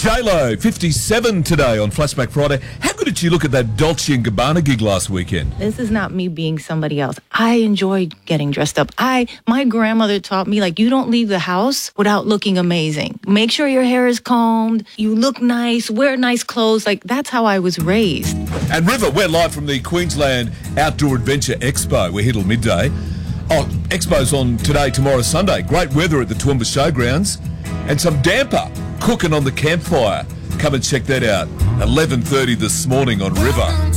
J-Lo, 57 today on Flashback Friday. How good did she look at that Dolce & Gabbana gig last weekend? This is not me being somebody else. I enjoy getting dressed up. My grandmother taught me, you don't leave the house without looking amazing. Make sure your hair is combed, you look nice, wear nice clothes. That's how I was raised. And River, we're live from the Queensland Outdoor Adventure Expo. We're here till midday. Expo's on today, tomorrow, Sunday. Great weather at the Toowoomba Showgrounds. And some damper cooking on the campfire. Come and check that out. 11:30 this morning on River.